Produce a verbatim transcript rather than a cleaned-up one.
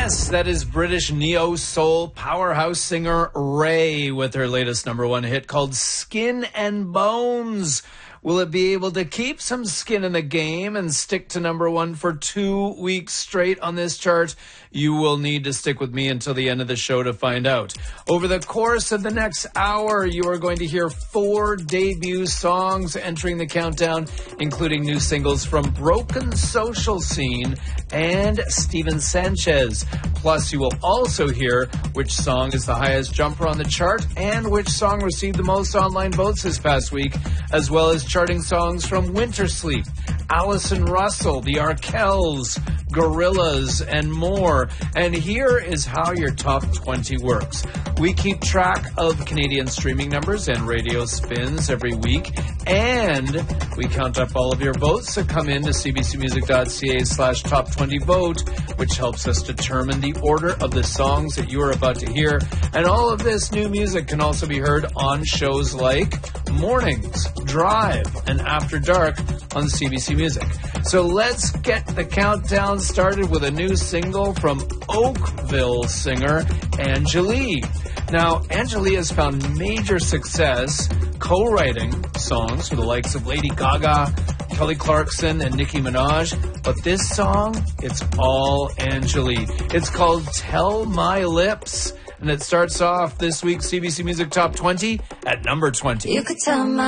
Yes, that is British neo-soul powerhouse singer Ray with her latest number one hit called Skin and Bones. Will it be able to keep some skin in the game and stick to number one for two weeks straight on this chart? You will need to stick with me until the end of the show to find out. Over the course of the next hour, you are going to hear four debut songs entering the countdown, including new singles from Broken Social Scene and Steven Sanchez. Plus, you will also hear which song is the highest jumper on the chart and which song received the most online votes this past week, as well as charting songs from Winter Sleep, Allison Russell, the Arkells, Gorillaz, and more. And here is how your top twenty works. We keep track of Canadian streaming numbers and radio spins every week, and we count up all of your votes that come in to cbcmusic.ca slash top 20 vote, which helps us determine the order of the songs that you are about to hear. And all of this new music can also be heard on shows like Mornings, Drive, and After Dark on C B C Music. So let's get the countdown started with a new single from Oakville singer Anjali. Now, Anjali has found major success co-writing songs for the likes of Lady Gaga, Kelly Clarkson, and Nicki Minaj. But this song, it's all Anjali. It's called Tell My Lips, and it starts off this week's C B C Music Top twenty at number twenty. You could tell my